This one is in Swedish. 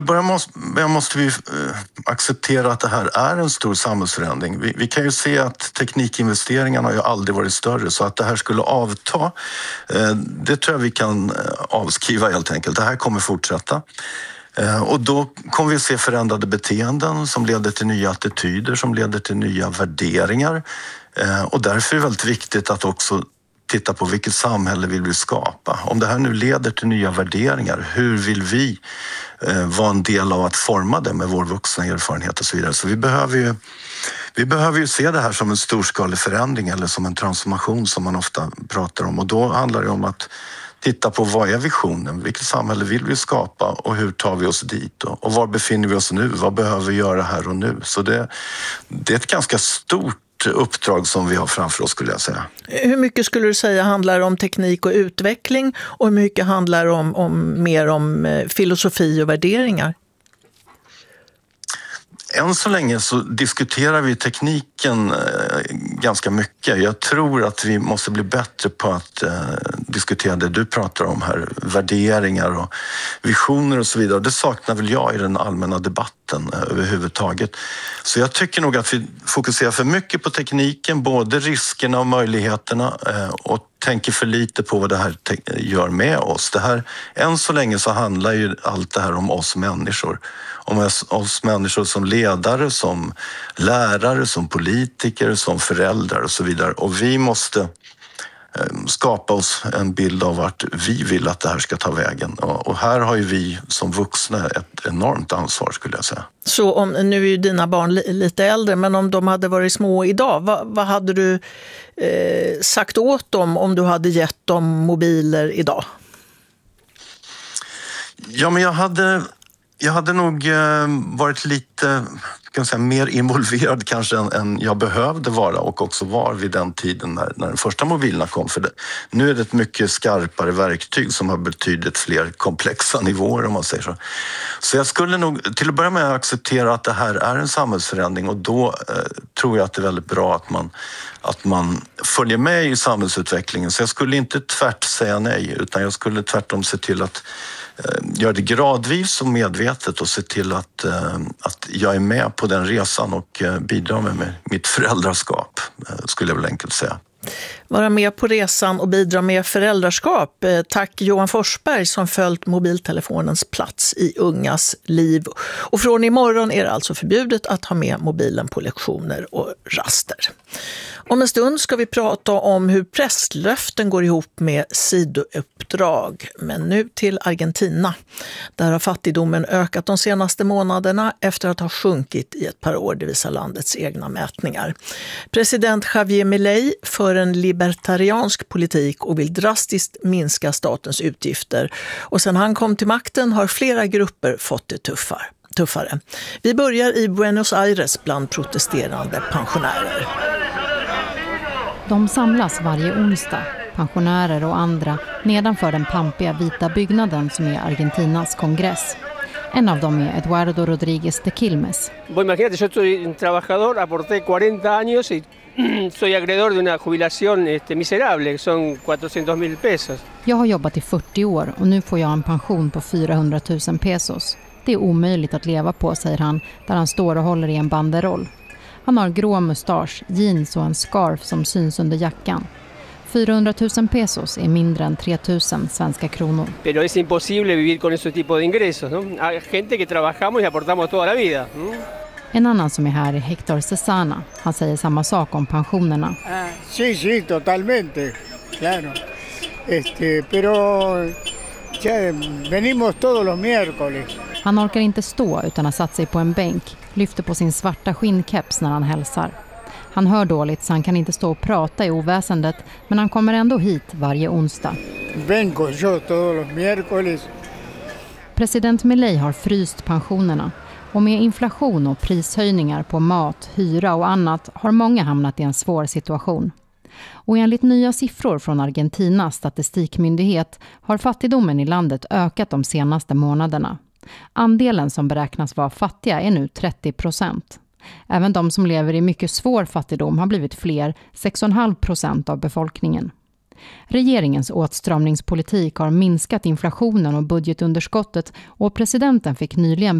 måste vi acceptera att det här är en stor samhällsförändring. Vi kan ju se att teknikinvesteringarna har ju aldrig varit större, så att det här skulle avta, det tror jag vi kan avskriva helt enkelt. Det här kommer fortsätta. Och då kommer vi se förändrade beteenden som leder till nya attityder, som leder till nya värderingar. Och därför är det väldigt viktigt att också titta på vilket samhälle vill vi skapa. Om det här nu leder till nya värderingar, hur vill vi vara en del av att forma det med vår vuxna erfarenhet och så vidare. Så vi behöver ju se det här som en storskalig förändring eller som en transformation som man ofta pratar om. Och då handlar det om att titta på vad är visionen, vilket samhälle vill vi skapa och hur tar vi oss dit och var befinner vi oss nu, vad behöver vi göra här och nu. Så det är ett ganska stort uppdrag som vi har framför oss, skulle jag säga. Hur mycket skulle du säga handlar om teknik och utveckling och hur mycket handlar mer om filosofi och värderingar? Än så länge så diskuterar vi tekniken ganska mycket. Jag tror att vi måste bli bättre på att diskutera det du pratar om här. Värderingar och visioner och så vidare. Det saknar väl jag i den allmänna debatten överhuvudtaget. Så jag tycker nog att vi fokuserar för mycket på tekniken, både riskerna och möjligheterna, och tänker för lite på vad det här gör med oss. Än så länge så handlar ju allt det här om oss människor. Om oss människor som ledare, som lärare, som politiker, som föräldrar och så vidare. Och vi måste skapa oss en bild av vart vi vill att det här ska ta vägen. Och här har ju vi som vuxna ett enormt ansvar, skulle jag säga. Så nu är ju dina barn lite äldre, men om de hade varit små idag, vad hade du sagt åt dem om du hade gett dem mobiler idag? Ja, men jag hade nog varit lite, kan säga, mer involverad kanske än jag behövde vara och också var vid den tiden när de första mobilerna kom. För nu är det ett mycket skarpare verktyg som har betydligt fler komplexa nivåer, om man säger så. Så jag skulle nog till att börja med acceptera att det här är en samhällsförändring, och då tror jag att det är väldigt bra att man följer med i samhällsutvecklingen. Så jag skulle inte tvärt säga nej, utan jag skulle tvärtom se till att göra det gradvis och medvetet och se till att jag är med på den resan och bidrar med mitt föräldraskap, skulle jag väl enkelt säga. Vara med på resan och bidra med föräldraskap. Tack Johan Forsberg som följt mobiltelefonens plats i ungas liv. Och från imorgon är det alltså förbjudet att ha med mobilen på lektioner och raster. Om en stund ska vi prata om hur prästlöften går ihop med sidouppdrag. Men nu till Argentina. Där har fattigdomen ökat de senaste månaderna efter att ha sjunkit i ett par år, det visar landets egna mätningar. President Javier Milei för en libertariansk politik och vill drastiskt minska statens utgifter. Och sen han kom till makten har flera grupper fått det tuffare. Vi börjar i Buenos Aires bland protesterande pensionärer. De samlas varje onsdag, pensionärer och andra, nedanför den pampiga vita byggnaden som är Argentinas kongress. En av dem är Eduardo Rodríguez de Quilmes. Imagínate, yo soy un trabajador, aporté 40 años y soy acreedor de una jubilación miserable, son 400.000 pesos. Jag har jobbat i 40 år och nu får jag en pension på 400 000 pesos. Det är omöjligt att leva på, säger han, där han står och håller i en banderoll. Han har grå mustasch, jeans och en scarf som syns under jackan. 400 000 pesos är mindre än 3 000 svenska kronor. Pero es imposible vivir con ese tipo de ingresos, ¿no? Hay gente que trabajamos y aportamos toda la vida. En annan som är här är Hector Cesana. Han säger samma sak om pensionerna. Sí, totalmente. Claro. Pero ya venimos todos los miércoles. Han orkar inte stå utan har satt sig på en bänk, lyfter på sin svarta skinnkeps när han hälsar. Han hör dåligt så han kan inte stå och prata i oväsendet, men han kommer ändå hit varje onsdag. Vengo yo todos los miércoles. President Milei har fryst pensionerna, och med inflation och prishöjningar på mat, hyra och annat har många hamnat i en svår situation. Och enligt nya siffror från Argentinas statistikmyndighet har fattigdomen i landet ökat de senaste månaderna. Andelen som beräknas vara fattiga är nu 30%. Även de som lever i mycket svår fattigdom har blivit fler, 6,5% av befolkningen. Regeringens åtstramningspolitik har minskat inflationen och budgetunderskottet och presidenten fick nyligen